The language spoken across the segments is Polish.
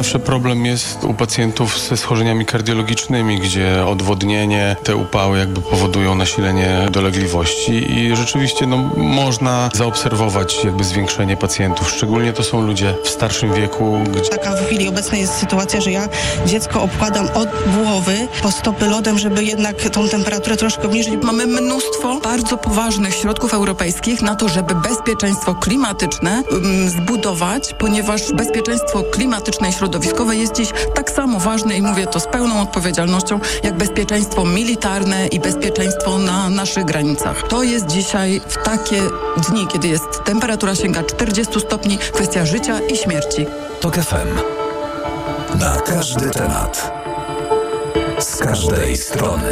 Zawsze problem jest u pacjentów ze schorzeniami kardiologicznymi, gdzie odwodnienie, te upały jakby powodują nasilenie dolegliwości i rzeczywiście można zaobserwować jakby zwiększenie pacjentów. Szczególnie to są ludzie w starszym wieku. Taka w chwili obecnej jest sytuacja, że ja dziecko obkładam od głowy po stopy lodem, żeby jednak tą temperaturę troszkę obniżyć. Mamy mnóstwo bardzo poważnych środków europejskich na to, żeby bezpieczeństwo klimatyczne zbudować, ponieważ bezpieczeństwo klimatyczne i środowiskowe jest dziś tak samo ważne i mówię to z pełną odpowiedzialnością, jak bezpieczeństwo militarne i bezpieczeństwo na naszych granicach. To jest dzisiaj w takie dni, kiedy jest temperatura sięga 40 stopni, kwestia życia i śmierci. TOK FM. Na każdy temat. Z każdej strony.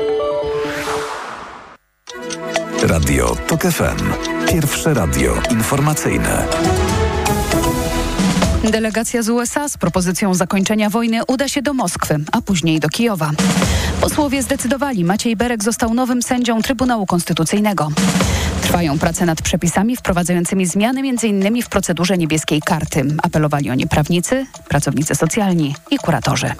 Radio TOK FM. Pierwsze radio informacyjne. Delegacja z USA z propozycją zakończenia wojny uda się do Moskwy, a później do Kijowa. Posłowie zdecydowali, Maciej Berek został nowym sędzią Trybunału Konstytucyjnego. Trwają prace nad przepisami wprowadzającymi zmiany m.in. w procedurze niebieskiej karty. Apelowali o nie prawnicy, pracownicy socjalni i kuratorzy.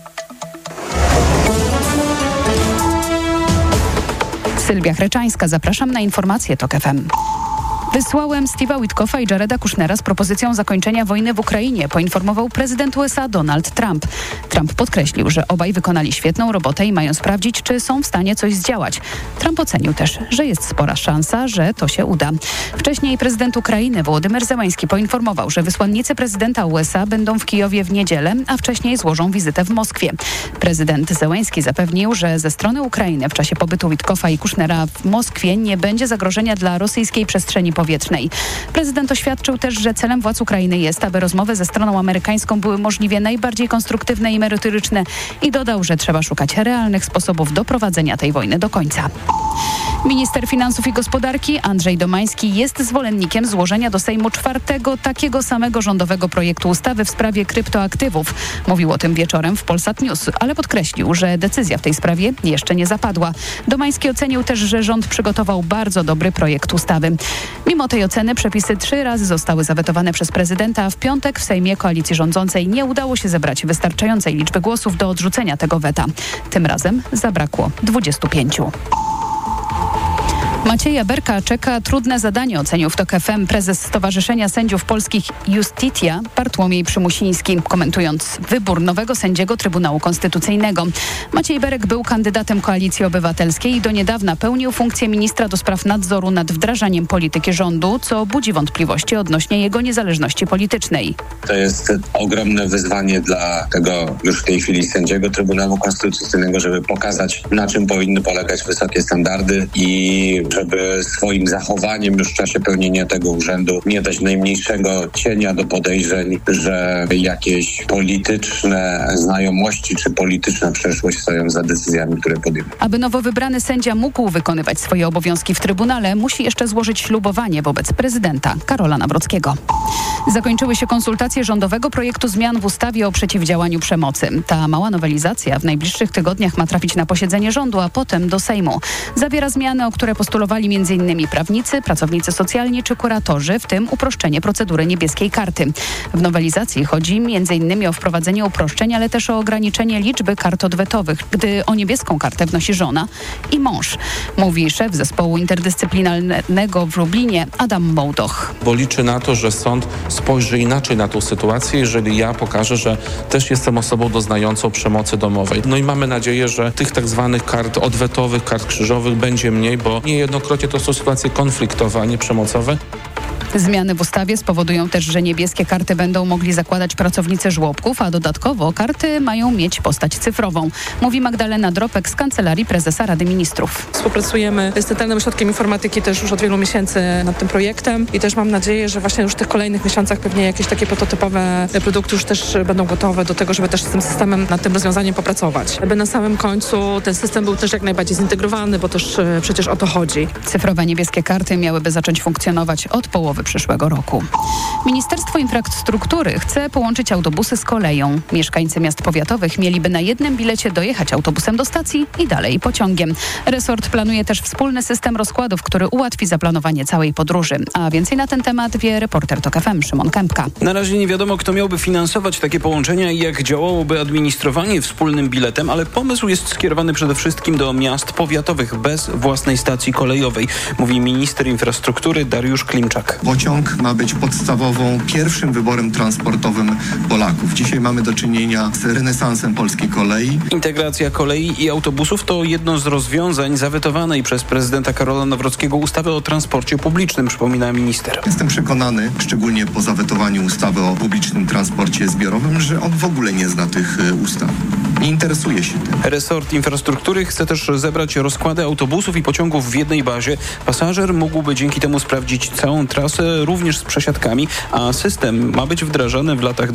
Sylwia Chreczańska, zapraszam na informacje TOK FM. Wysłałem Steve'a Witkoffa i Jareda Kushnera z propozycją zakończenia wojny w Ukrainie, poinformował prezydent USA Donald Trump. Trump podkreślił, że obaj wykonali świetną robotę i mają sprawdzić, czy są w stanie coś zdziałać. Trump ocenił też, że jest spora szansa, że to się uda. Wcześniej prezydent Ukrainy Wołodymyr Zełański poinformował, że wysłannicy prezydenta USA będą w Kijowie w niedzielę, a wcześniej złożą wizytę w Moskwie. Prezydent Zełański zapewnił, że ze strony Ukrainy w czasie pobytu Witkoffa i Kushnera w Moskwie nie będzie zagrożenia dla rosyjskiej przestrzeni powietrznej. Prezydent oświadczył też, że celem władz Ukrainy jest, aby rozmowy ze stroną amerykańską były możliwie najbardziej konstruktywne i merytoryczne i dodał, że trzeba szukać realnych sposobów doprowadzenia tej wojny do końca. Minister Finansów i Gospodarki Andrzej Domański jest zwolennikiem złożenia do Sejmu czwartego takiego samego rządowego projektu ustawy w sprawie kryptoaktywów. Mówił o tym wieczorem w Polsat News, ale podkreślił, że decyzja w tej sprawie jeszcze nie zapadła. Domański ocenił też, że rząd przygotował bardzo dobry projekt ustawy. Mimo tej oceny przepisy 3 razy zostały zawetowane przez prezydenta, a w piątek w Sejmie koalicji rządzącej nie udało się zebrać wystarczającej liczby głosów do odrzucenia tego weta. Tym razem zabrakło 25. Macieja Berka czeka trudne zadanie, ocenił w TOK FM prezes Stowarzyszenia Sędziów Polskich Justitia Bartłomiej Przymusiński, komentując wybór nowego sędziego Trybunału Konstytucyjnego. Maciej Berek był kandydatem Koalicji Obywatelskiej i do niedawna pełnił funkcję ministra do spraw nadzoru nad wdrażaniem polityki rządu, co budzi wątpliwości odnośnie jego niezależności politycznej. To jest ogromne wyzwanie dla tego już w tej chwili sędziego Trybunału Konstytucyjnego, żeby pokazać, na czym powinny polegać wysokie standardy i żeby swoim zachowaniem już w czasie pełnienia tego urzędu nie dać najmniejszego cienia do podejrzeń, że jakieś polityczne znajomości czy polityczna przeszłość stoją za decyzjami, które podejmuje. Aby nowo wybrany sędzia mógł wykonywać swoje obowiązki w Trybunale, musi jeszcze złożyć ślubowanie wobec prezydenta Karola Nawrockiego. Zakończyły się konsultacje rządowego projektu zmian w ustawie o przeciwdziałaniu przemocy. Ta mała nowelizacja w najbliższych tygodniach ma trafić na posiedzenie rządu, a potem do Sejmu. Zawiera zmiany, o które postulowali m.in. prawnicy, pracownicy socjalni czy kuratorzy, w tym uproszczenie procedury niebieskiej karty. W nowelizacji chodzi m.in. o wprowadzenie uproszczeń, ale też o ograniczenie liczby kart odwetowych, gdy o niebieską kartę wnosi żona i mąż, mówi szef zespołu interdyscyplinarnego w Lublinie Adam Mołdoch. Bo liczy na to, że sąd spojrzy inaczej na tą sytuację, jeżeli ja pokażę, że też jestem osobą doznającą przemocy domowej. No i mamy nadzieję, że tych tak zwanych kart odwetowych, kart krzyżowych będzie mniej, bo niejednokrotnie to są sytuacje konfliktowe, a nie przemocowe. Zmiany w ustawie spowodują też, że niebieskie karty będą mogli zakładać pracownicy żłobków, a dodatkowo karty mają mieć postać cyfrową, mówi Magdalena Dropek z Kancelarii Prezesa Rady Ministrów. Współpracujemy z Centralnym Ośrodkiem Informatyki też już od wielu miesięcy nad tym projektem i też mam nadzieję, że właśnie już w tych kolejnych miesiącach pewnie jakieś takie prototypowe produkty już też będą gotowe do tego, żeby też z tym systemem, nad tym rozwiązaniem popracować. Aby na samym końcu ten system był też jak najbardziej zintegrowany, bo też przecież o to chodzi. Cyfrowe niebieskie karty miałyby zacząć funkcjonować od połowy połowy przyszłego roku. Ministerstwo Infrastruktury chce połączyć autobusy z koleją. Mieszkańcy miast powiatowych mieliby na jednym bilecie dojechać autobusem do stacji i dalej pociągiem. Resort planuje też wspólny system rozkładów, który ułatwi zaplanowanie całej podróży. A więcej na ten temat wie reporter TOK FM Szymon Kępka. Na razie nie wiadomo, kto miałby finansować takie połączenia i jak działałoby administrowanie wspólnym biletem, ale pomysł jest skierowany przede wszystkim do miast powiatowych bez własnej stacji kolejowej, mówi minister infrastruktury Dariusz Klimczak. Pociąg ma być podstawową, pierwszym wyborem transportowym Polaków. Dzisiaj mamy do czynienia z renesansem polskiej kolei. Integracja kolei i autobusów to jedno z rozwiązań zawetowanej przez prezydenta Karola Nawrockiego ustawy o transporcie publicznym, przypomina minister. Jestem przekonany, szczególnie po zawetowaniu ustawy o publicznym transporcie zbiorowym, że on w ogóle nie zna tych ustaw. Nie interesuje się tym. Resort infrastruktury chce też zebrać rozkłady autobusów i pociągów w jednej bazie. Pasażer mógłby dzięki temu sprawdzić całą trasę, również z przesiadkami, a system ma być wdrażany w latach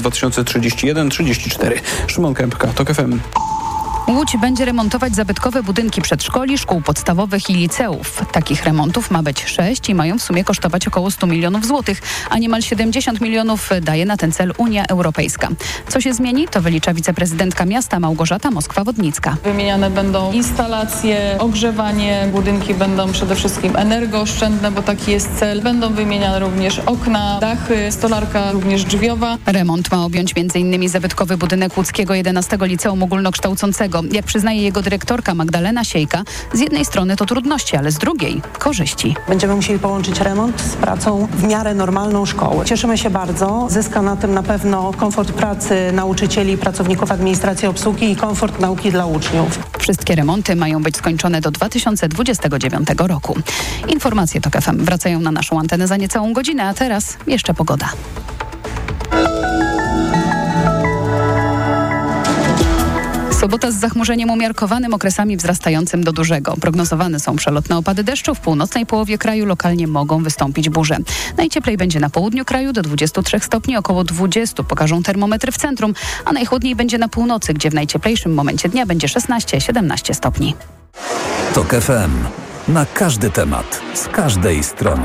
2031-34. Szymon Kępka, TOK FM. Łódź będzie remontować zabytkowe budynki przedszkoli, szkół podstawowych i liceów. Takich remontów ma być 6 i mają w sumie kosztować około 100 milionów złotych, a niemal 70 milionów daje na ten cel Unia Europejska. Co się zmieni, to wylicza wiceprezydentka miasta Małgorzata Moskwa-Wodnicka. Wymieniane będą instalacje, ogrzewanie, budynki będą przede wszystkim energooszczędne, bo taki jest cel. Będą wymieniane również okna, dachy, stolarka również drzwiowa. Remont ma objąć m.in. zabytkowy budynek łódzkiego 11 Liceum Ogólnokształcącego. Jak przyznaje jego dyrektorka Magdalena Siejka, z jednej strony to trudności, ale z drugiej korzyści. Będziemy musieli połączyć remont z pracą w miarę normalną szkoły. Cieszymy się bardzo. Zyska na tym na pewno komfort pracy nauczycieli, pracowników administracji, obsługi i komfort nauki dla uczniów. Wszystkie remonty mają być skończone do 2029 roku. Informacje TOK FM wracają na naszą antenę za niecałą godzinę, a teraz jeszcze pogoda. Sobota z zachmurzeniem umiarkowanym, okresami wzrastającym do dużego. Prognozowane są przelotne opady deszczu. W północnej połowie kraju lokalnie mogą wystąpić burze. Najcieplej będzie na południu kraju do 23 stopni, około 20 pokażą termometry w centrum, a najchłodniej będzie na północy, gdzie w najcieplejszym momencie dnia będzie 16-17 stopni. TOK FM. Na każdy temat, z każdej strony.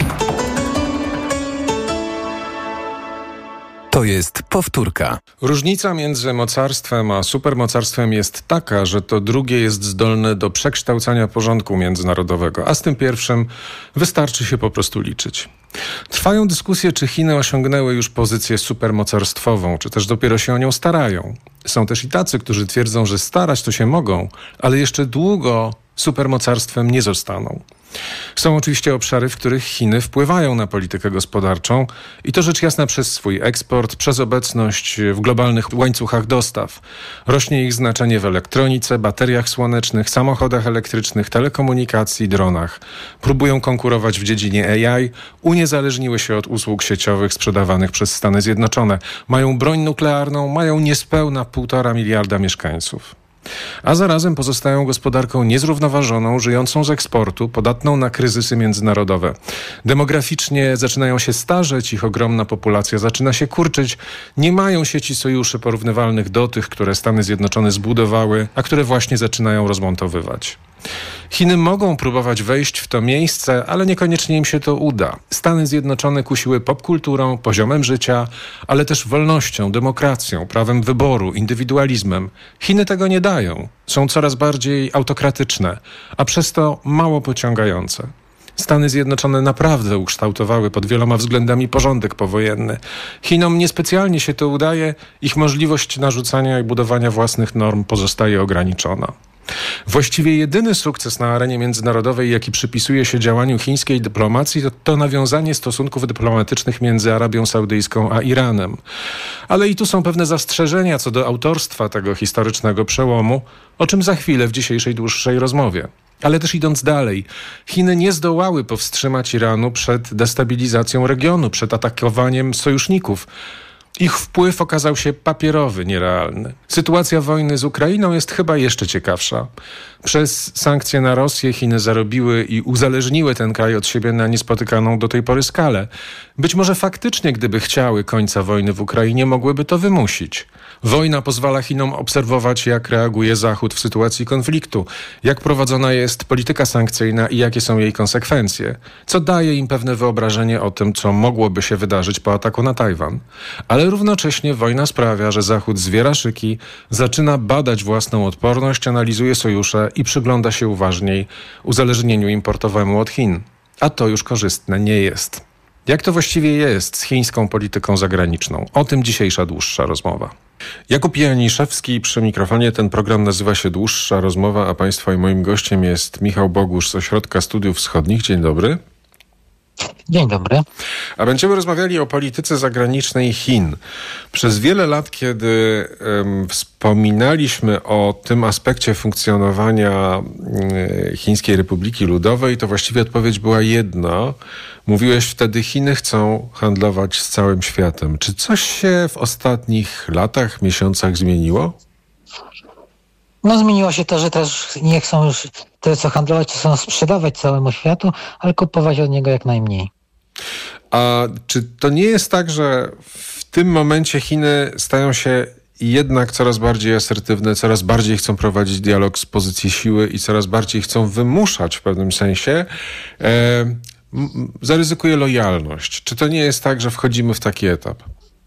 To jest powtórka. Różnica między mocarstwem a supermocarstwem jest taka, że to drugie jest zdolne do przekształcania porządku międzynarodowego, a z tym pierwszym wystarczy się po prostu liczyć. Trwają dyskusje, czy Chiny osiągnęły już pozycję supermocarstwową, czy też dopiero się o nią starają. Są też i tacy, którzy twierdzą, że starać to się mogą, ale jeszcze długo supermocarstwem nie zostaną. Są oczywiście obszary, w których Chiny wpływają na politykę gospodarczą i to rzecz jasna przez swój eksport, przez obecność w globalnych łańcuchach dostaw. Rośnie ich znaczenie w elektronice, bateriach słonecznych, samochodach elektrycznych, telekomunikacji, dronach. Próbują konkurować w dziedzinie AI, uniezależniły się od usług sieciowych sprzedawanych przez Stany Zjednoczone. Mają broń nuklearną, mają niespełna 1,5 miliarda mieszkańców. A zarazem pozostają gospodarką niezrównoważoną, żyjącą z eksportu, podatną na kryzysy międzynarodowe. Demograficznie zaczynają się starzeć, ich ogromna populacja zaczyna się kurczyć. Nie mają sieci sojuszy porównywalnych do tych, które Stany Zjednoczone zbudowały, a które właśnie zaczynają rozmontowywać. Chiny mogą próbować wejść w to miejsce, ale niekoniecznie im się to uda. Stany Zjednoczone kusiły popkulturą, poziomem życia, ale też wolnością, demokracją, prawem wyboru, indywidualizmem. Chiny tego nie dają. Są coraz bardziej autokratyczne, a przez to mało pociągające. Stany Zjednoczone naprawdę ukształtowały pod wieloma względami porządek powojenny. Chinom niespecjalnie się to udaje, ich możliwość narzucania i budowania własnych norm pozostaje ograniczona. Właściwie jedyny sukces na arenie międzynarodowej, jaki przypisuje się działaniu chińskiej dyplomacji, to nawiązanie stosunków dyplomatycznych między Arabią Saudyjską a Iranem. Ale i tu są pewne zastrzeżenia co do autorstwa tego historycznego przełomu, o czym za chwilę w dzisiejszej dłuższej rozmowie. Ale też idąc dalej, Chiny nie zdołały powstrzymać Iranu przed destabilizacją regionu, przed atakowaniem sojuszników. Ich wpływ okazał się papierowy, nierealny. Sytuacja wojny z Ukrainą jest chyba jeszcze ciekawsza. Przez sankcje na Rosję Chiny zarobiły i uzależniły ten kraj od siebie na niespotykaną do tej pory skalę. Być może faktycznie, gdyby chciały końca wojny w Ukrainie, mogłyby to wymusić. Wojna pozwala Chinom obserwować, jak reaguje Zachód w sytuacji konfliktu, jak prowadzona jest polityka sankcyjna i jakie są jej konsekwencje, co daje im pewne wyobrażenie o tym, co mogłoby się wydarzyć po ataku na Tajwan. Ale równocześnie wojna sprawia, że Zachód zwiera szyki, zaczyna badać własną odporność, analizuje sojusze i przygląda się uważniej uzależnieniu importowemu od Chin. A to już korzystne nie jest. Jak to właściwie jest z chińską polityką zagraniczną? O tym dzisiejsza dłuższa rozmowa. Jakub Janiszewski przy mikrofonie. Ten program nazywa się Dłuższa Rozmowa, a Państwa i moim gościem jest Michał Bogusz z Ośrodka Studiów Wschodnich. Dzień dobry. Dzień dobry. A będziemy rozmawiali o polityce zagranicznej Chin. Przez wiele lat, kiedy wspominaliśmy o tym aspekcie funkcjonowania Chińskiej Republiki Ludowej, to właściwie odpowiedź była jedna. Mówiłeś wtedy, Chiny chcą handlować z całym światem. Czy coś się w ostatnich latach, miesiącach zmieniło? No zmieniło się to, że też nie chcą już tyle co handlować, to chcą sprzedawać całemu światu, ale kupować od niego jak najmniej. A czy to nie jest tak, że w tym momencie Chiny stają się jednak coraz bardziej asertywne, coraz bardziej chcą prowadzić dialog z pozycji siły i coraz bardziej chcą wymuszać w pewnym sensie, zaryzykuję lojalność. Czy to nie jest tak, że wchodzimy w taki etap?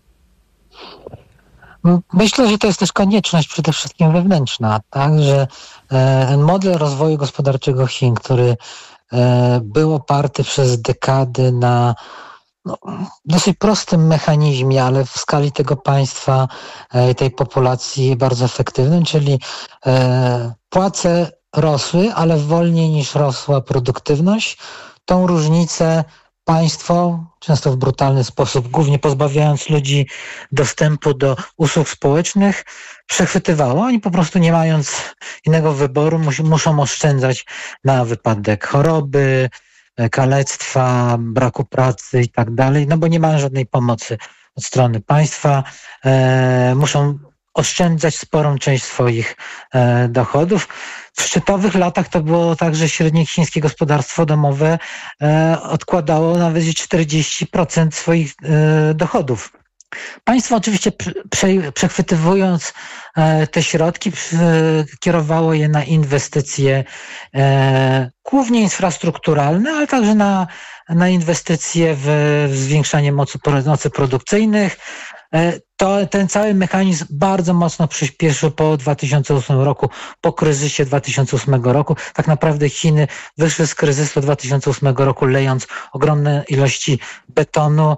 Myślę, że to jest też konieczność przede wszystkim wewnętrzna, tak, że ten model rozwoju gospodarczego Chin, który był oparty przez dekady na dosyć prostym mechanizmie, ale w skali tego państwa i tej populacji bardzo efektywnym, czyli płace rosły, ale wolniej niż rosła produktywność. Tą różnicę państwo, często w brutalny sposób, głównie pozbawiając ludzi dostępu do usług społecznych, przechwytywało. Oni po prostu nie mając innego wyboru muszą oszczędzać na wypadek choroby, kalectwa, braku pracy i tak dalej, no bo nie mają żadnej pomocy od strony państwa. Muszą oszczędzać sporą część swoich dochodów. W szczytowych latach to było tak, że średnie chińskie gospodarstwo domowe odkładało nawet 40% swoich dochodów. Państwo oczywiście przechwytywując te środki kierowało je na inwestycje głównie infrastrukturalne, ale także na inwestycje w zwiększanie mocy produkcyjnych. Ten cały mechanizm bardzo mocno przyspieszył po 2008 roku, po kryzysie 2008 roku. Tak naprawdę Chiny wyszły z kryzysu 2008 roku lejąc ogromne ilości betonu.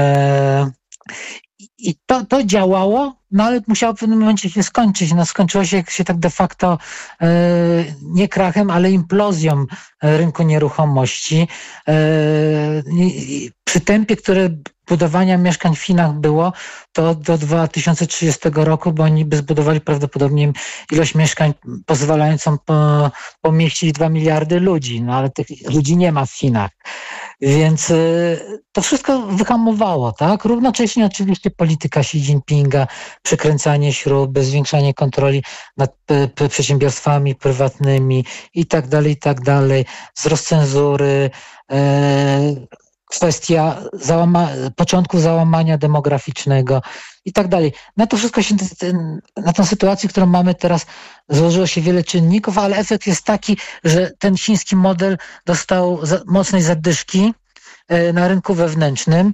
I to działało, no ale musiało w pewnym momencie się skończyć. No skończyło się tak de facto nie krachem, ale implozją rynku nieruchomości. Przy tempie, które budowania mieszkań w Chinach było, to do 2030 roku, bo oni by zbudowali prawdopodobnie ilość mieszkań pozwalającą pomieścić 2 miliardy ludzi, no ale tych ludzi nie ma w Chinach. Więc to wszystko wyhamowało, tak? Równocześnie oczywiście polityka Xi Jinpinga, przekręcanie śruby, zwiększanie kontroli nad przedsiębiorstwami prywatnymi i tak dalej, wzrost cenzury, kwestia początku załamania demograficznego i tak dalej. Na to wszystko się, na tę sytuację, którą mamy teraz, złożyło się wiele czynników, ale efekt jest taki, że ten chiński model dostał mocnej zadyszki na rynku wewnętrznym.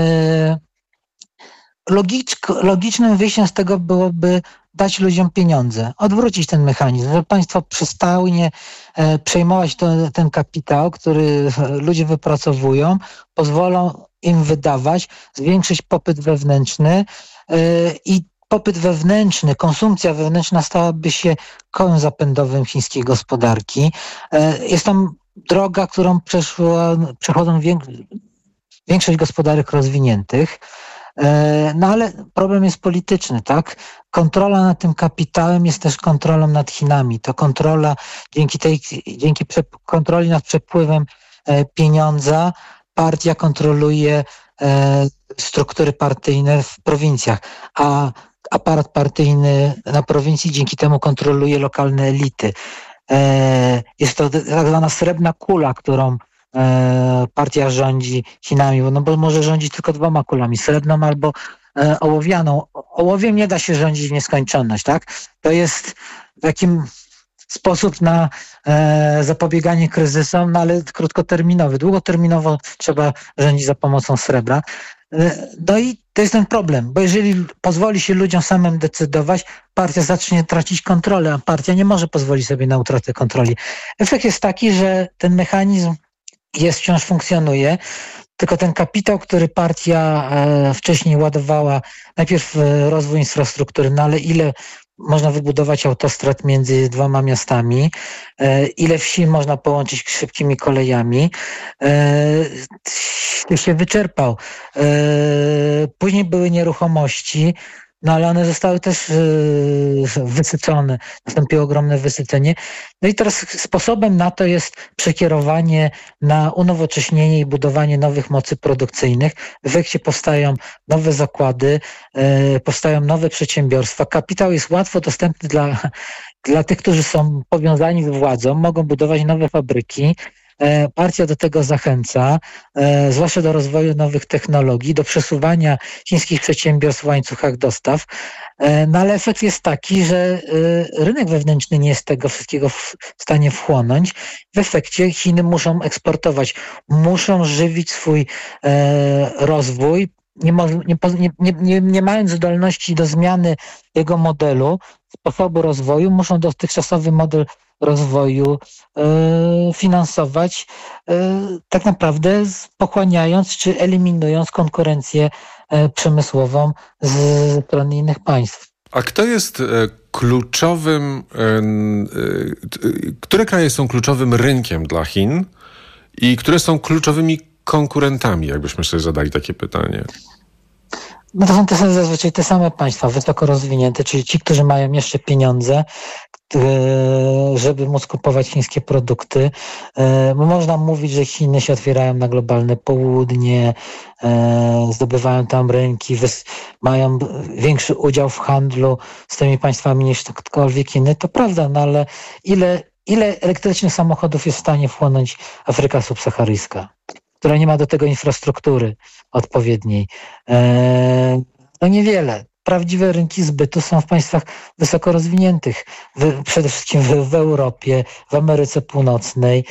Logicznym wyjściem z tego byłoby dać ludziom pieniądze, odwrócić ten mechanizm, żeby państwo przestało nie przejmować ten kapitał, który ludzie wypracowują, pozwolą im wydawać, zwiększyć popyt wewnętrzny i popyt wewnętrzny, konsumpcja wewnętrzna stałaby się kołem zapędowym chińskiej gospodarki. Jest tam droga, którą przechodzą większość gospodarek rozwiniętych. No ale problem jest polityczny, tak? Kontrola nad tym kapitałem jest też kontrolą nad Chinami. To kontrola, dzięki kontroli nad przepływem pieniądza, partia kontroluje struktury partyjne w prowincjach, a aparat partyjny na prowincji dzięki temu kontroluje lokalne elity. Jest to tak zwana srebrna kula, którą partia rządzi Chinami, no bo może rządzić tylko 2 kulami, srebrną albo ołowianą. Ołowiem nie da się rządzić w nieskończoność, tak? To jest takim sposób na zapobieganie kryzysom, no ale krótkoterminowy. Długoterminowo trzeba rządzić za pomocą srebra. No i to jest ten problem, bo jeżeli pozwoli się ludziom samym decydować, partia zacznie tracić kontrolę, a partia nie może pozwolić sobie na utratę kontroli. Efekt jest taki, że ten mechanizm wciąż funkcjonuje, tylko ten kapitał, który partia wcześniej ładowała najpierw w rozwój infrastruktury, no ale ile można wybudować autostrad między 2 miastami, ile wsi można połączyć szybkimi kolejami, się wyczerpał. Później były nieruchomości, no ale one zostały też wysycone, nastąpiło ogromne wysycenie. No i teraz sposobem na to jest przekierowanie na unowocześnienie i budowanie nowych mocy produkcyjnych. W efekcie powstają nowe zakłady, powstają nowe przedsiębiorstwa. Kapitał jest łatwo dostępny dla tych, którzy są powiązani z władzą, mogą budować nowe fabryki. Partia do tego zachęca, zwłaszcza do rozwoju nowych technologii, do przesuwania chińskich przedsiębiorstw w łańcuchach dostaw. No ale efekt jest taki, że rynek wewnętrzny nie jest tego wszystkiego w stanie wchłonąć. W efekcie Chiny muszą eksportować, muszą żywić swój rozwój, nie mając zdolności do zmiany jego modelu, sposobu rozwoju, muszą dotychczasowy model rozwoju finansować, tak naprawdę pochłaniając czy eliminując konkurencję przemysłową ze strony innych państw. A kto jest kluczowym, które kraje są kluczowym rynkiem dla Chin i które są kluczowymi konkurentami, jakbyśmy sobie zadali takie pytanie? No to są zazwyczaj te same państwa, wysoko rozwinięte, czyli ci, którzy mają jeszcze pieniądze, żeby móc kupować chińskie produkty. Można mówić, że Chiny się otwierają na globalne południe, zdobywają tam rynki, mają większy udział w handlu z tymi państwami niż ktokolwiek inny. To prawda, no ale ile elektrycznych samochodów jest w stanie wchłonąć Afryka subsaharyjska, która nie ma do tego infrastruktury odpowiedniej? No niewiele. Prawdziwe rynki zbytu są w państwach wysoko rozwiniętych, przede wszystkim w Europie, w Ameryce Północnej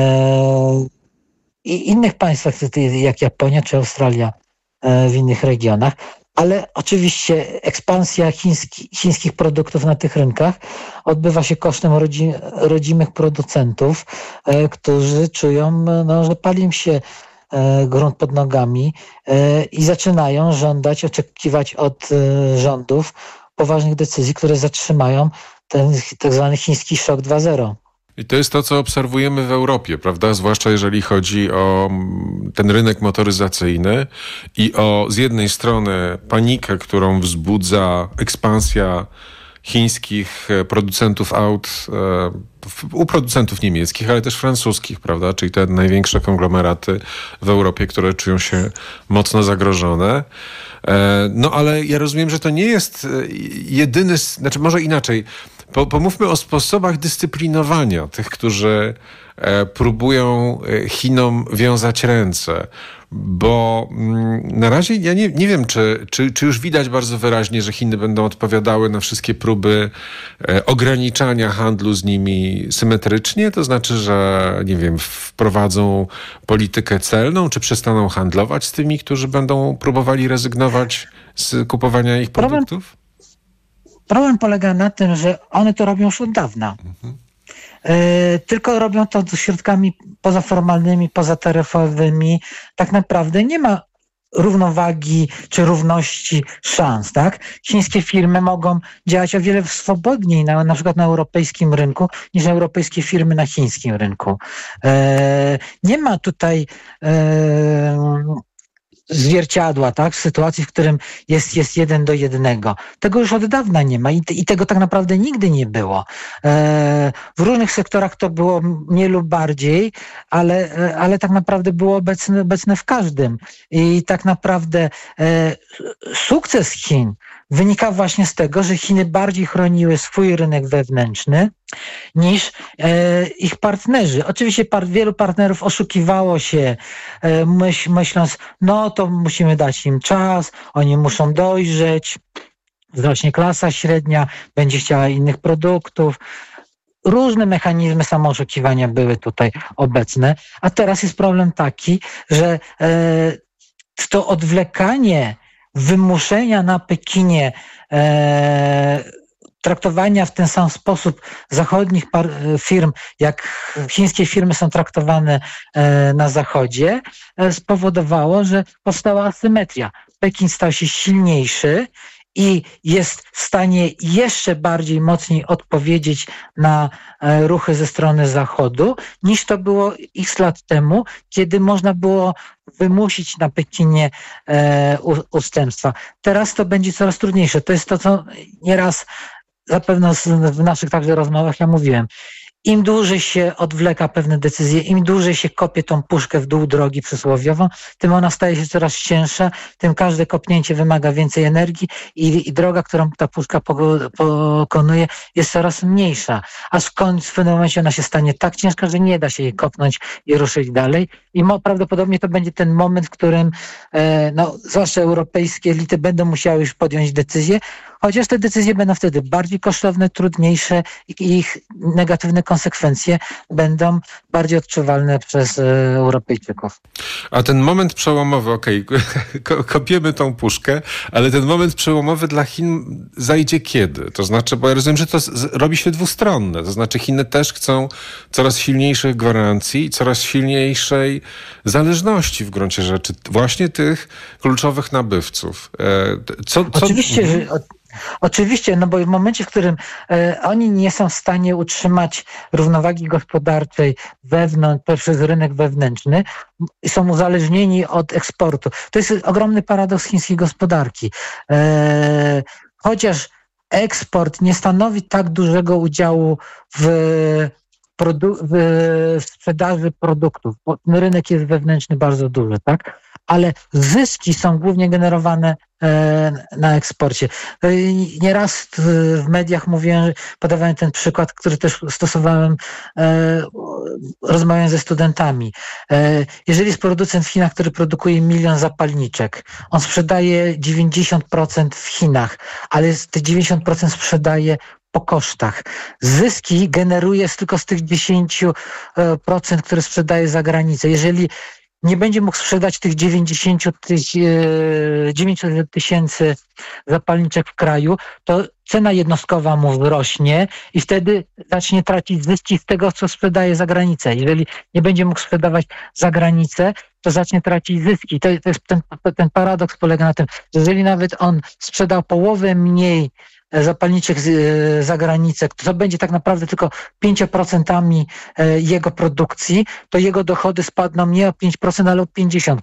i innych państwach jak Japonia czy Australia w innych regionach. Ale oczywiście ekspansja chińskich produktów na tych rynkach odbywa się kosztem rodzimych producentów, którzy czują, że pali im się grunt pod nogami i zaczynają oczekiwać od rządów poważnych decyzji, które zatrzymają ten tak zwany chiński szok 2.0. I to jest to, co obserwujemy w Europie, prawda? Zwłaszcza jeżeli chodzi o ten rynek motoryzacyjny i o z jednej strony panikę, którą wzbudza ekspansja chińskich producentów aut u producentów niemieckich, ale też francuskich, prawda? Czyli te największe konglomeraty w Europie, które czują się mocno zagrożone. No ale ja rozumiem, że to nie jest jedyny, znaczy może inaczej. Pomówmy o sposobach dyscyplinowania tych, którzy próbują Chinom wiązać ręce. Bo na razie ja nie wiem, czy już widać bardzo wyraźnie, że Chiny będą odpowiadały na wszystkie próby ograniczania handlu z nimi symetrycznie, to znaczy, że nie wiem, wprowadzą politykę celną, czy przestaną handlować z tymi, którzy będą próbowali rezygnować z kupowania ich produktów? Problem polega na tym, że one to robią już od dawna. Tylko robią to środkami pozaformalnymi, pozataryfowymi. Tak naprawdę nie ma równowagi czy równości szans, tak? Chińskie firmy mogą działać o wiele swobodniej na przykład na europejskim rynku niż europejskie firmy na chińskim rynku. Nie ma tutaj zwierciadła, tak? W sytuacji, w którym jest 1:1. Tego już od dawna nie ma i tego tak naprawdę nigdy nie było. W różnych sektorach to było mniej lub bardziej, ale tak naprawdę było obecne w każdym. I tak naprawdę sukces Chin wynika właśnie z tego, że Chiny bardziej chroniły swój rynek wewnętrzny niż ich partnerzy. Oczywiście wielu partnerów oszukiwało się, myśląc, no to musimy dać im czas, oni muszą dojrzeć, wzrośnie klasa średnia, będzie chciała innych produktów. Różne mechanizmy samooszukiwania były tutaj obecne, a teraz jest problem taki, że to odwlekanie wymuszenia na Pekinie traktowania w ten sam sposób zachodnich firm, jak chińskie firmy są traktowane na Zachodzie, spowodowało, że powstała asymetria. Pekin stał się silniejszy i jest w stanie jeszcze bardziej mocniej odpowiedzieć na ruchy ze strony Zachodu, niż to było x lat temu, kiedy można było wymusić na Pekinie ustępstwa. Teraz to będzie coraz trudniejsze. To jest to, co nieraz zapewne w naszych także rozmowach ja mówiłem. Im dłużej się odwleka pewne decyzje, im dłużej się kopie tą puszkę w dół drogi przysłowiową, tym ona staje się coraz cięższa, tym każde kopnięcie wymaga więcej energii i droga, którą ta puszka pokonuje, jest coraz mniejsza. Aż w pewnym momencie ona się stanie tak ciężka, że nie da się jej kopnąć i ruszyć dalej. I prawdopodobnie to będzie ten moment, w którym zwłaszcza europejskie elity będą musiały już podjąć decyzję, chociaż te decyzje będą wtedy bardziej kosztowne, trudniejsze i ich negatywne konsekwencje będą bardziej odczuwalne przez Europejczyków. A ten moment przełomowy, kopiemy tą puszkę, ale ten moment przełomowy dla Chin zajdzie kiedy? To znaczy, bo ja rozumiem, że to robi się dwustronne. To znaczy Chiny też chcą coraz silniejszych gwarancji i coraz silniejszej zależności w gruncie rzeczy właśnie tych kluczowych nabywców. Oczywiście, no bo w momencie, w którym oni nie są w stanie utrzymać równowagi gospodarczej przez rynek wewnętrzny, są uzależnieni od eksportu. To jest ogromny paradoks chińskiej gospodarki. Chociaż eksport nie stanowi tak dużego udziału w sprzedaży produktów, bo ten rynek jest wewnętrzny bardzo duży, tak? Ale zyski są głównie generowane na eksporcie. Nieraz w mediach mówiłem, podawałem ten przykład, który też stosowałem, rozmawiając ze studentami. Jeżeli jest producent w Chinach, który produkuje 1 milion zapalniczek, on sprzedaje 90% w Chinach, ale te 90% sprzedaje po kosztach. Zyski generuje tylko z tych 10%, które sprzedaje za granicę. Jeżeli nie będzie mógł sprzedać tych 900 tysięcy zapalniczek w kraju, to cena jednostkowa mu wzrośnie i wtedy zacznie tracić zyski z tego, co sprzedaje za granicę. Jeżeli nie będzie mógł sprzedawać za granicę, to zacznie tracić zyski. To jest ten paradoks polega na tym, że jeżeli nawet on sprzedał połowę mniej zapalniczek za granicę, to będzie tak naprawdę tylko 5% jego produkcji, to jego dochody spadną nie o 5%, ale o 50%.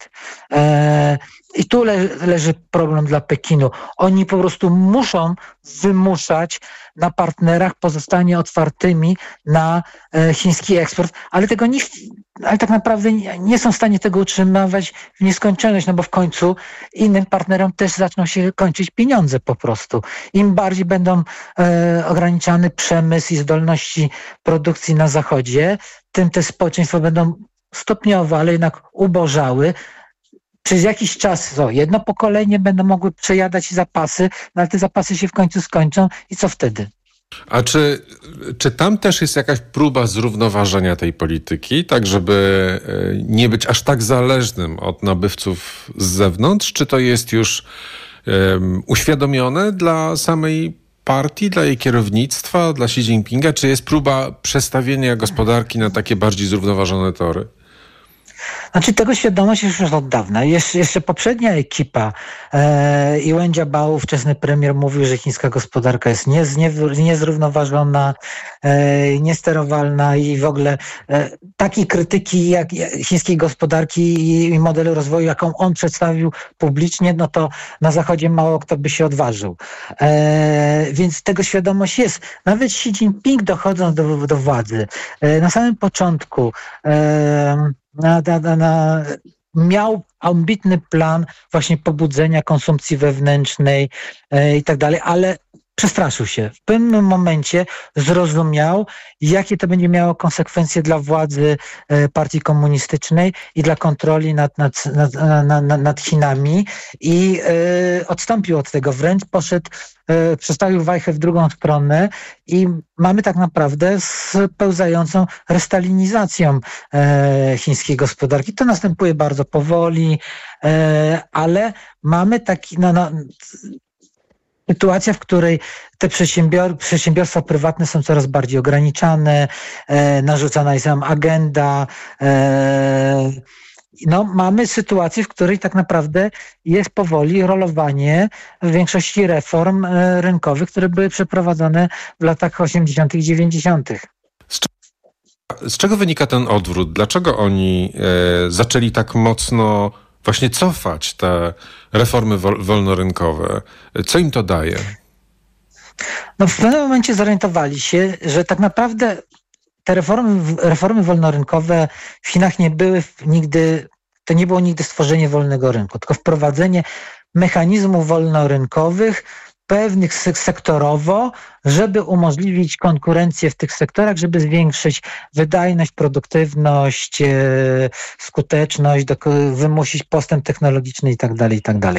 I tu leży problem dla Pekinu. Oni po prostu muszą wymuszać na partnerach pozostanie otwartymi na chiński eksport, ale tak naprawdę nie są w stanie tego utrzymywać w nieskończoność, no bo w końcu innym partnerom też zaczną się kończyć pieniądze po prostu. Im bardziej będą ograniczany przemysł i zdolności produkcji na Zachodzie, tym te społeczeństwa będą stopniowo, ale jednak ubożały. Przez jakiś czas, jedno pokolenie będą mogły przejadać zapasy, no ale te zapasy się w końcu skończą i co wtedy? A czy tam też jest jakaś próba zrównoważenia tej polityki, tak żeby nie być aż tak zależnym od nabywców z zewnątrz? Czy to jest już uświadomione dla samej partii, dla jej kierownictwa, dla Xi Jinpinga? Czy jest próba przestawienia gospodarki na takie bardziej zrównoważone tory? Znaczy tego świadomość jest już od dawna. Jeszcze poprzednia ekipa i Wen Jiabao, ówczesny premier, mówił, że chińska gospodarka jest niezrównoważona, niesterowalna i w ogóle takiej krytyki jak chińskiej gospodarki i modelu rozwoju, jaką on przedstawił publicznie, no to na Zachodzie mało kto by się odważył. Więc tego świadomość jest. Nawet Xi Jinping, dochodząc do władzy, na samym początku miał ambitny plan właśnie pobudzenia konsumpcji wewnętrznej i tak dalej, ale przestraszył się. W pewnym momencie zrozumiał, jakie to będzie miało konsekwencje dla władzy partii komunistycznej i dla kontroli nad Chinami i odstąpił od tego. Wręcz przestawił wajchę w drugą stronę i mamy tak naprawdę spełzającą restalinizacją chińskiej gospodarki. To następuje bardzo powoli, ale mamy taki sytuacja, w której te przedsiębiorstwa prywatne są coraz bardziej ograniczane, narzucana jest nam agenda. Mamy sytuację, w której tak naprawdę jest powoli rolowanie większości reform rynkowych, które były przeprowadzone w latach 80., 90. Z czego wynika ten odwrót? Dlaczego oni zaczęli tak mocno właśnie cofać te reformy wolnorynkowe? Co im to daje? W pewnym momencie zorientowali się, że tak naprawdę te reformy wolnorynkowe w Chinach nie były nigdy, to nie było nigdy stworzenie wolnego rynku, tylko wprowadzenie mechanizmów wolnorynkowych pewnych sektorowo, żeby umożliwić konkurencję w tych sektorach, żeby zwiększyć wydajność, produktywność, skuteczność, wymusić postęp technologiczny itd.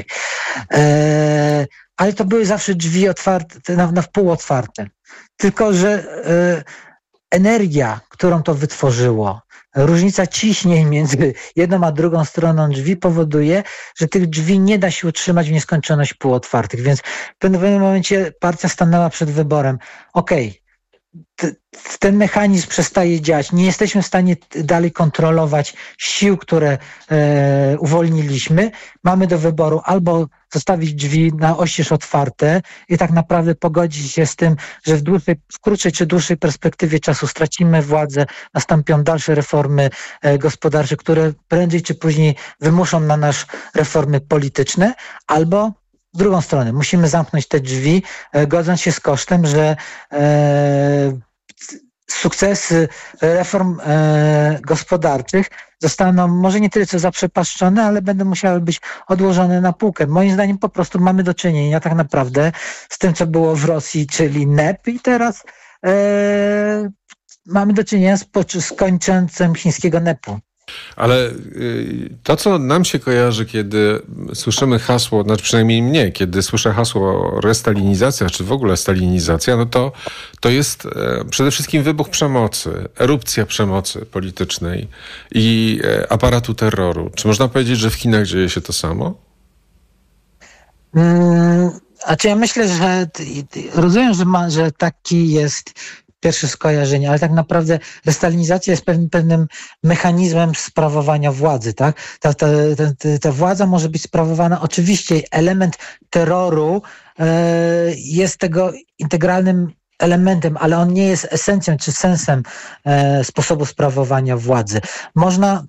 Ale to były zawsze drzwi otwarte, na wpół otwarte. Tylko że energia, którą to wytworzyło, różnica ciśnień między jedną a drugą stroną drzwi powoduje, że tych drzwi nie da się utrzymać w nieskończoność półotwartych. Więc w pewnym momencie partia stanęła przed wyborem. Ten mechanizm przestaje działać. Nie jesteśmy w stanie dalej kontrolować sił, które uwolniliśmy. Mamy do wyboru albo zostawić drzwi na oścież otwarte i tak naprawdę pogodzić się z tym, że w krótszej czy dłuższej perspektywie czasu stracimy władzę, nastąpią dalsze reformy gospodarcze, które prędzej czy później wymuszą na nas reformy polityczne, albo w drugą stronę. Musimy zamknąć te drzwi, godząc się z kosztem, że sukcesy reform gospodarczych zostaną może nie tyle co zaprzepaszczone, ale będą musiały być odłożone na półkę. Moim zdaniem po prostu mamy do czynienia tak naprawdę z tym, co było w Rosji, czyli NEP i teraz mamy do czynienia z kończącym chińskiego NEP-u. Ale to, co nam się kojarzy, kiedy słyszymy hasło, znaczy przynajmniej mnie, kiedy słyszę hasło restalinizacja, czy w ogóle stalinizacja, no to jest przede wszystkim wybuch przemocy, erupcja przemocy politycznej i aparatu terroru. Czy można powiedzieć, że w Chinach dzieje się to samo? Ja myślę, że rozumiem, że taki jest pierwsze skojarzenie, ale tak naprawdę restalinizacja jest pewnym mechanizmem sprawowania władzy, tak? Ta władza może być sprawowana, oczywiście element terroru jest tego integralnym elementem, ale on nie jest esencją czy sensem sposobu sprawowania władzy. Można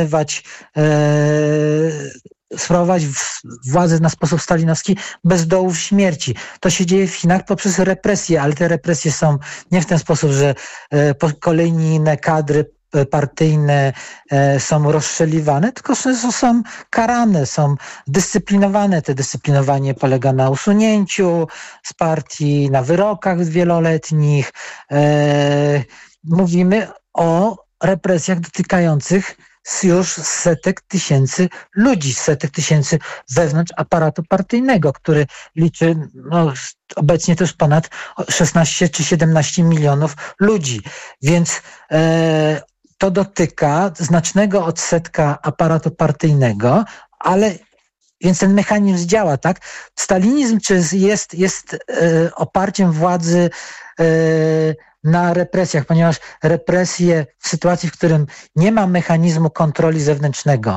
sprawować władzę na sposób stalinowski bez dołów śmierci. To się dzieje w Chinach poprzez represje, ale te represje są nie w ten sposób, że kolejne kadry partyjne są rozstrzeliwane, tylko są karane, są dyscyplinowane. To dyscyplinowanie polega na usunięciu z partii, na wyrokach wieloletnich. Mówimy o represjach dotykających już setek tysięcy ludzi, setek tysięcy wewnątrz aparatu partyjnego, który liczy obecnie to już ponad 16 czy 17 milionów ludzi. Więc to dotyka znacznego odsetka aparatu partyjnego, więc ten mechanizm działa, tak? Stalinizm jest oparciem władzy na represjach, ponieważ represje w sytuacji, w którym nie ma mechanizmu kontroli zewnętrznego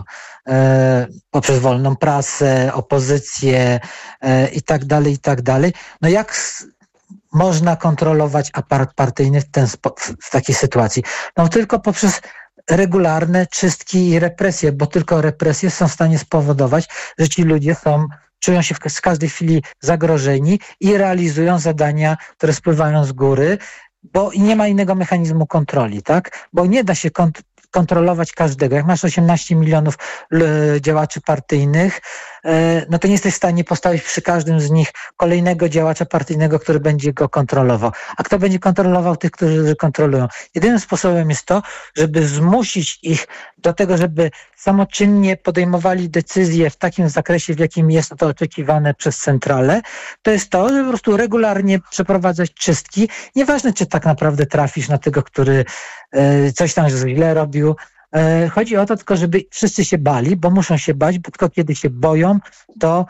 poprzez wolną prasę, opozycję i tak dalej, no jak można kontrolować aparat partyjny w takiej sytuacji? No tylko poprzez regularne czystki i represje, bo tylko represje są w stanie spowodować, że ci ludzie czują się z każdej chwili zagrożeni i realizują zadania, które spływają z góry, bo nie ma innego mechanizmu kontroli, tak? Bo nie da się kontrolować każdego. Jak masz 18 milionów działaczy partyjnych, no to nie jesteś w stanie postawić przy każdym z nich kolejnego działacza partyjnego, który będzie go kontrolował. A kto będzie kontrolował tych, którzy kontrolują? Jedynym sposobem jest to, żeby zmusić ich do tego, żeby samoczynnie podejmowali decyzje w takim zakresie, w jakim jest to oczekiwane przez centralę. To jest to, żeby po prostu regularnie przeprowadzać czystki. Nieważne, czy tak naprawdę trafisz na tego, który coś tam źle robił. Chodzi o to tylko, żeby wszyscy się bali, bo muszą się bać, bo tylko kiedy się boją, to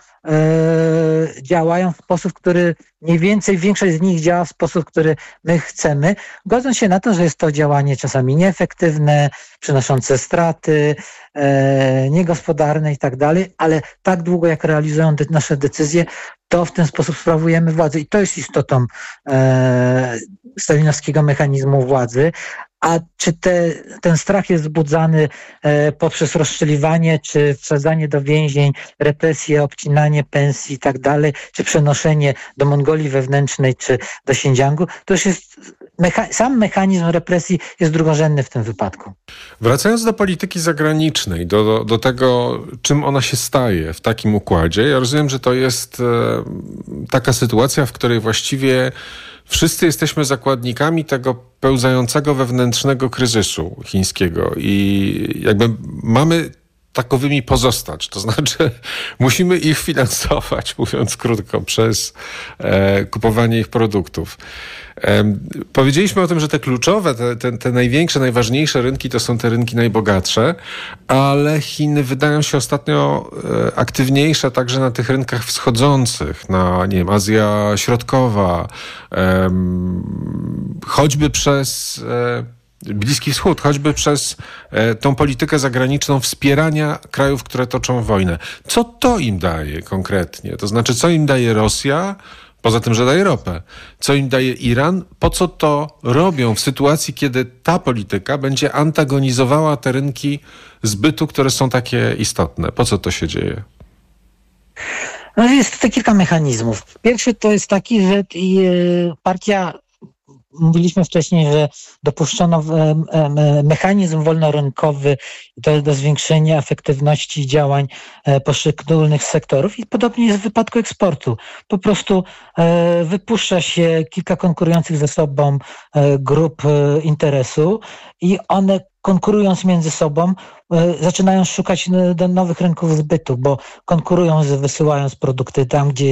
działają w sposób, który mniej więcej większość z nich działa w sposób, który my chcemy, godząc się na to, że jest to działanie czasami nieefektywne, przynoszące straty, niegospodarne i tak dalej, ale tak długo jak realizują nasze decyzje, to w ten sposób sprawujemy władzę. I to jest istotą stalinowskiego mechanizmu władzy. A czy ten strach jest wzbudzany poprzez rozstrzeliwanie, czy wsadzanie do więzień, represje, obcinanie pensji i tak dalej, czy przenoszenie do Mongolii wewnętrznej, czy do Xinjiangu, to już jest sam mechanizm represji jest drugorzędny w tym wypadku. Wracając do polityki zagranicznej, do tego, czym ona się staje w takim układzie, ja rozumiem, że to jest taka sytuacja, w której właściwie wszyscy jesteśmy zakładnikami tego pełzającego wewnętrznego kryzysu chińskiego i jakby mamy takowymi pozostać. To znaczy musimy ich finansować, mówiąc krótko, przez kupowanie ich produktów. Powiedzieliśmy o tym, że te kluczowe, te największe, najważniejsze rynki to są te rynki najbogatsze, ale Chiny wydają się ostatnio aktywniejsze także na tych rynkach wschodzących, na, nie wiem, Azja Środkowa, choćby przez Bliski Wschód, choćby przez tą politykę zagraniczną wspierania krajów, które toczą wojnę. Co to im daje konkretnie? To znaczy, co im daje Rosja? Poza tym, że daje ropę. Co im daje Iran? Po co to robią w sytuacji, kiedy ta polityka będzie antagonizowała te rynki zbytu, które są takie istotne? Po co to się dzieje? No jest tutaj kilka mechanizmów. Pierwszy to jest taki, że partia, mówiliśmy wcześniej, że dopuszczono mechanizm wolnorynkowy do zwiększenia efektywności działań poszczególnych sektorów i podobnie jest w wypadku eksportu. Po prostu wypuszcza się kilka konkurujących ze sobą grup interesu i one konkurując między sobą zaczynają szukać do nowych rynków zbytu, bo konkurują, wysyłając produkty tam, gdzie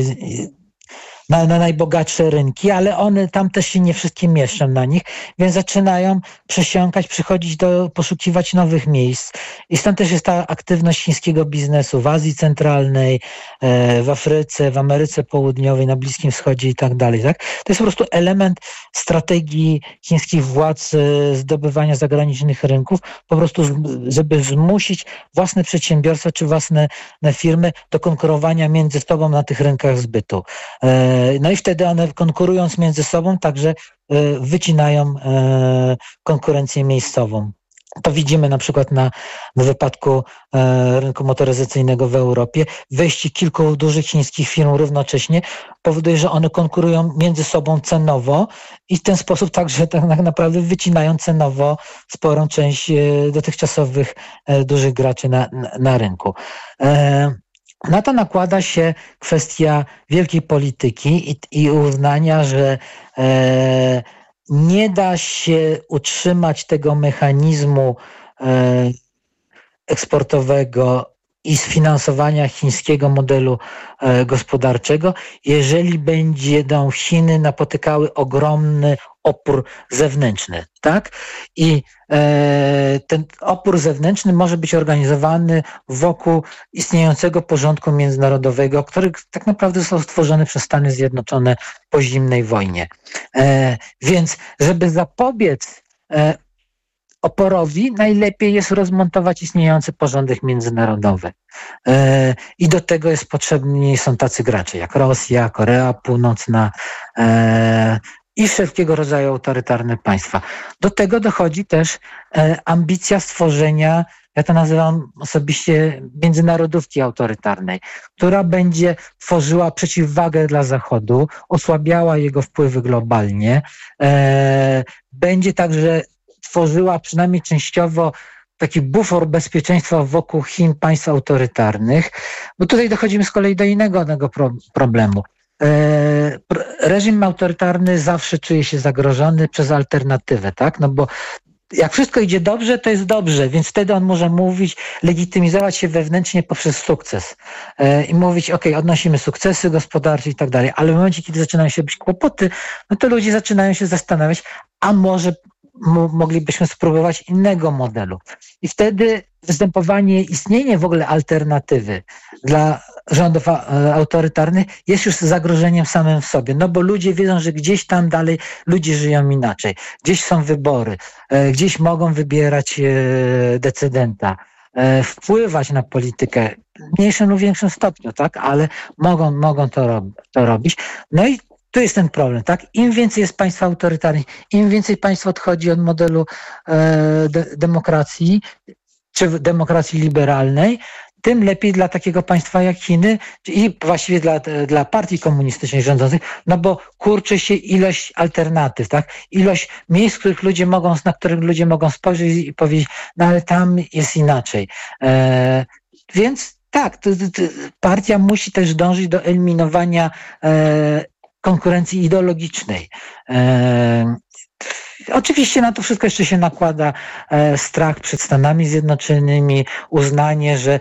na najbogatsze rynki, ale one tam też się nie wszystkie mieszczą na nich, więc zaczynają przesiąkać, poszukiwać nowych miejsc. I stąd też jest ta aktywność chińskiego biznesu w Azji Centralnej, w Afryce, w Ameryce Południowej, na Bliskim Wschodzie i tak dalej. Tak? To jest po prostu element strategii chińskich władz zdobywania zagranicznych rynków, po prostu żeby zmusić własne przedsiębiorstwa czy własne firmy do konkurowania między sobą na tych rynkach zbytu. No i wtedy one konkurując między sobą także wycinają konkurencję miejscową. To widzimy na przykład na wypadku rynku motoryzacyjnego w Europie. Wejście kilku dużych chińskich firm równocześnie powoduje, że one konkurują między sobą cenowo i w ten sposób także tak naprawdę wycinają cenowo sporą część dotychczasowych dużych graczy na rynku. Na to nakłada się kwestia wielkiej polityki i uznania, że nie da się utrzymać tego mechanizmu eksportowego i sfinansowania chińskiego modelu gospodarczego, jeżeli będą Chiny napotykały ogromny opór zewnętrzny, tak? I ten opór zewnętrzny może być organizowany wokół istniejącego porządku międzynarodowego, który tak naprawdę został stworzony przez Stany Zjednoczone po zimnej wojnie. Więc żeby zapobiec oporowi, najlepiej jest rozmontować istniejący porządek międzynarodowy. I do tego potrzebni są tacy gracze jak Rosja, Korea Północna i wszelkiego rodzaju autorytarne państwa. Do tego dochodzi też ambicja stworzenia, ja to nazywam osobiście, międzynarodówki autorytarnej, która będzie tworzyła przeciwwagę dla Zachodu, osłabiała jego wpływy globalnie, będzie także tworzyła przynajmniej częściowo taki bufor bezpieczeństwa wokół Chin, państw autorytarnych, bo tutaj dochodzimy z kolei do innego problemu. Reżim autorytarny zawsze czuje się zagrożony przez alternatywę, tak? No bo jak wszystko idzie dobrze, to jest dobrze, więc wtedy on może mówić, legitymizować się wewnętrznie poprzez sukces i mówić, odnosimy sukcesy gospodarcze i tak dalej, ale w momencie, kiedy zaczynają się być kłopoty, no to ludzie zaczynają się zastanawiać, a może moglibyśmy spróbować innego modelu. I wtedy istnienie w ogóle alternatywy dla rządów autorytarnych jest już zagrożeniem samym w sobie, no bo ludzie wiedzą, że gdzieś tam dalej ludzie żyją inaczej, gdzieś są wybory, gdzieś mogą wybierać decydenta, wpływać na politykę w mniejszym lub większym stopniu, tak, ale mogą to robić. No i tu jest ten problem, tak? Im więcej jest państw autorytarnych, im więcej państw odchodzi od modelu demokracji, czy demokracji liberalnej, tym lepiej dla takiego państwa jak Chiny i właściwie dla partii komunistycznej rządzących, no bo kurczy się ilość alternatyw, tak? Ilość miejsc, na których ludzie mogą spojrzeć i powiedzieć, no ale tam jest inaczej. Więc tak, partia musi też dążyć do eliminowania konkurencji ideologicznej. Oczywiście na to wszystko jeszcze się nakłada strach przed Stanami Zjednoczonymi, uznanie, że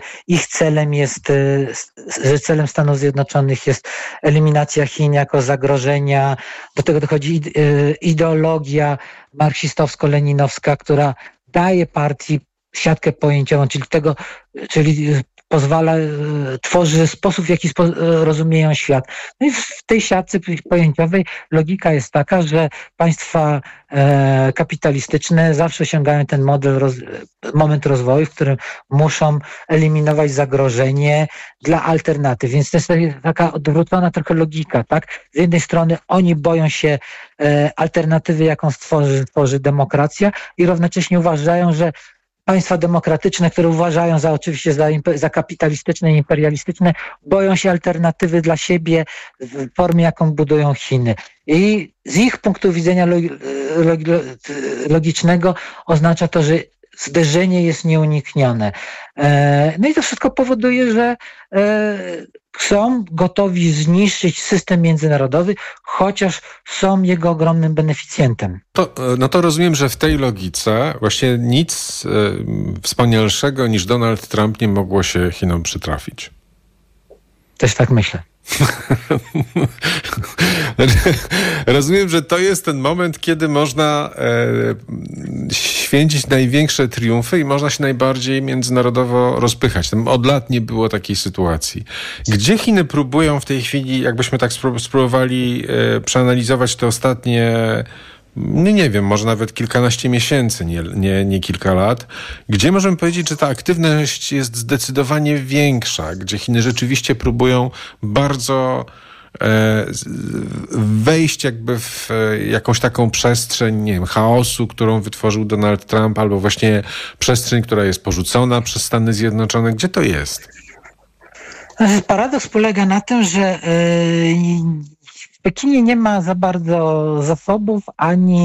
celem Stanów Zjednoczonych jest eliminacja Chin jako zagrożenia. Do tego dochodzi ideologia marksistowsko-leninowska, która daje partii siatkę pojęciową, czyli tworzy sposób, w jaki rozumieją świat. No i w tej siatce pojęciowej logika jest taka, że państwa kapitalistyczne zawsze osiągają ten moment rozwoju, w którym muszą eliminować zagrożenie dla alternatyw. Więc to jest taka odwrócona trochę logika, tak? Z jednej strony oni boją się alternatywy, jaką stworzy demokracja i równocześnie uważają, że państwa demokratyczne, które uważają oczywiście za kapitalistyczne i imperialistyczne, boją się alternatywy dla siebie w formie, jaką budują Chiny. I z ich punktu widzenia logicznego oznacza to, że zderzenie jest nieuniknione. No i to wszystko powoduje, że są gotowi zniszczyć system międzynarodowy, chociaż są jego ogromnym beneficjentem. To rozumiem, że w tej logice właśnie nic wspanialszego niż Donald Trump nie mogło się Chinom przytrafić. Też tak myślę. Rozumiem, że to jest ten moment, kiedy można święcić największe triumfy i można się najbardziej międzynarodowo rozpychać. Od lat nie było takiej sytuacji. Gdzie Chiny próbują w tej chwili, jakbyśmy tak spróbowali przeanalizować te ostatnie, nie wiem, może nawet kilkanaście miesięcy, nie kilka lat, gdzie możemy powiedzieć, że ta aktywność jest zdecydowanie większa, gdzie Chiny rzeczywiście próbują bardzo wejść jakby w jakąś taką przestrzeń, nie wiem, chaosu, którą wytworzył Donald Trump, albo właśnie przestrzeń, która jest porzucona przez Stany Zjednoczone. Gdzie to jest? Paradoks polega na tym, że w Pekinie nie ma za bardzo zasobów ani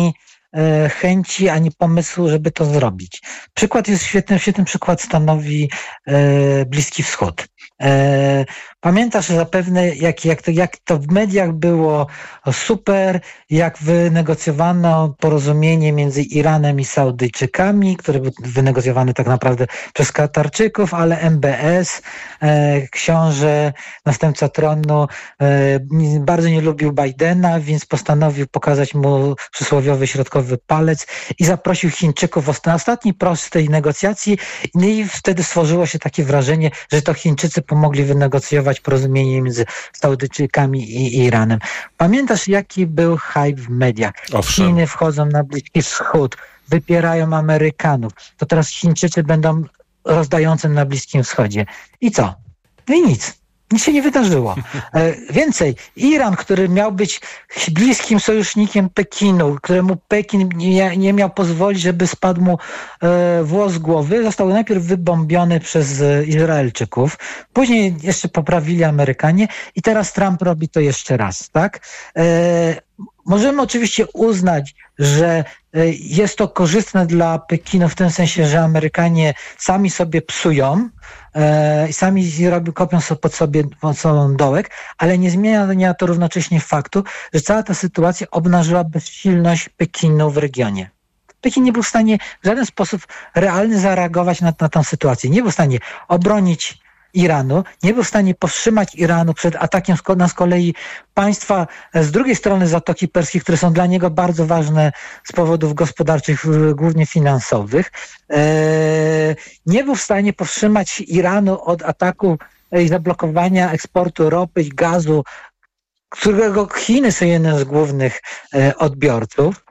chęci ani pomysłu, żeby to zrobić. Przykład jest świetny przykład stanowi Bliski Wschód. Pamiętasz zapewne, jak to w mediach było super, jak wynegocjowano porozumienie między Iranem i Saudyjczykami, które były wynegocjowane tak naprawdę przez Katarczyków, ale MBS, książę, następca tronu, bardzo nie lubił Bidena, więc postanowił pokazać mu przysłowiowy środkowy palec i zaprosił Chińczyków na ostatniej prostej negocjacji. No i wtedy stworzyło się takie wrażenie, że to Chińczycy pomogli wynegocjować porozumienie między Saudyjczykami i Iranem. Pamiętasz, jaki był hype w mediach? Owszem. Chiny wchodzą na Bliski Wschód, wypierają Amerykanów. To teraz Chińczycy będą rozdającym na Bliskim Wschodzie. I co? No i nic. Nic się nie wydarzyło. Więcej, Iran, który miał być bliskim sojusznikiem Pekinu, któremu Pekin nie miał pozwolić, żeby spadł mu włos z głowy, został najpierw wybombiony przez Izraelczyków, później jeszcze poprawili Amerykanie i teraz Trump robi to jeszcze raz, tak? Możemy oczywiście uznać, że jest to korzystne dla Pekinu w tym sensie, że Amerykanie sami sobie psują i sami kopią pod sobą dołek, ale nie zmienia to równocześnie faktu, że cała ta sytuacja obnażyła bezsilność Pekinu w regionie. Pekin nie był w stanie w żaden sposób realny zareagować na tę sytuację. Nie był w stanie obronić Iranu, nie był w stanie powstrzymać Iranu przed atakiem z kolei państwa z drugiej strony Zatoki Perskiej, które są dla niego bardzo ważne z powodów gospodarczych, głównie finansowych. Nie był w stanie powstrzymać Iranu od ataku i zablokowania eksportu ropy i gazu, którego Chiny są jednym z głównych odbiorców.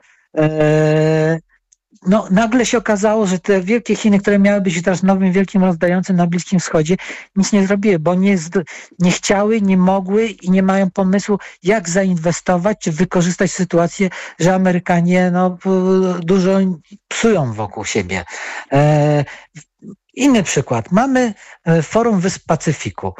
No, nagle się okazało, że te wielkie Chiny, które miały być teraz nowym wielkim rozdającym na Bliskim Wschodzie, nic nie zrobiły, bo nie chciały, nie mogły i nie mają pomysłu, jak zainwestować, czy wykorzystać sytuację, że Amerykanie dużo psują wokół siebie. Inny przykład. Mamy Forum Wysp Pacyfiku.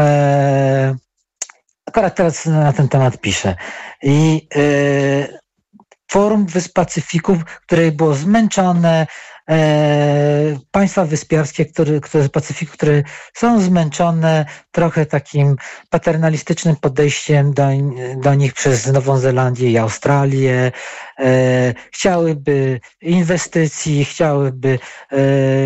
Akurat teraz na ten temat piszę. I Forum Wysp Pacyfiku, które było zmęczone, państwa wyspiarskie, które z Pacyfiku, które są zmęczone trochę takim paternalistycznym podejściem do nich przez Nową Zelandię i Australię, chciałyby inwestycji, chciałyby